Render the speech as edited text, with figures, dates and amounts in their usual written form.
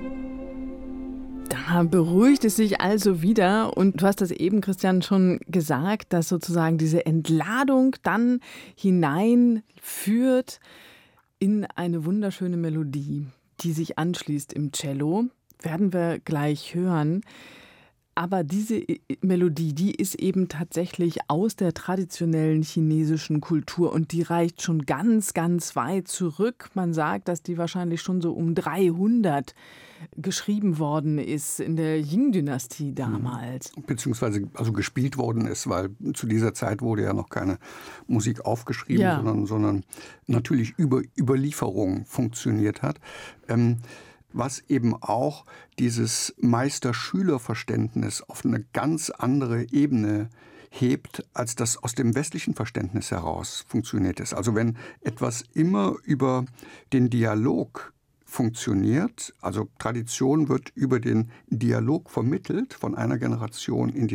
Da beruhigt es sich also wieder. Und du hast das eben, Christian, schon gesagt, dass sozusagen diese Entladung dann hineinführt in eine wunderschöne Melodie, die sich anschließt im Cello. Werden wir gleich hören. Aber diese Melodie, die ist eben tatsächlich aus der traditionellen chinesischen Kultur und die reicht schon ganz, ganz weit zurück. Man sagt, dass die wahrscheinlich schon so um 300 geschrieben worden ist in der Jing-Dynastie damals. Beziehungsweise also gespielt worden ist, weil zu dieser Zeit wurde ja noch keine Musik aufgeschrieben, sondern natürlich über Überlieferung funktioniert hat. Was eben auch dieses Meister-Schüler-Verständnis auf eine ganz andere Ebene hebt, als das aus dem westlichen Verständnis heraus funktioniert ist. Also wenn etwas immer über den Dialog funktioniert, also Tradition wird über den Dialog vermittelt von einer Generation in die